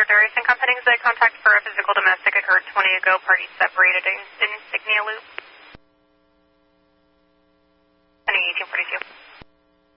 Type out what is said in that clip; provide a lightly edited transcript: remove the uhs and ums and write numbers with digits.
Dr. Darius and Company. Is that contact for a physical domestic occurred 20 ago? Parties separated in Insignia Loop.